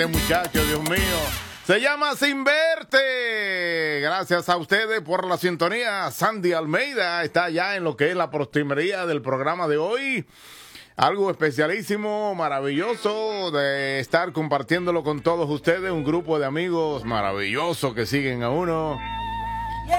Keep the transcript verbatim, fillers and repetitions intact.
Muchachos, Dios mío, se llama Sin Verte. Gracias a ustedes por la sintonía. Sandy Almeida está ya en lo que es la postrimería del programa de hoy. Algo especialísimo, maravilloso de estar compartiéndolo con todos ustedes. Un grupo de amigos maravilloso que siguen a uno.